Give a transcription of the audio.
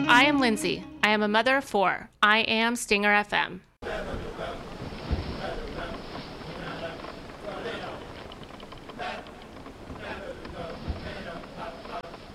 I am Lindsay. I am a mother of four. I am Stinger FM.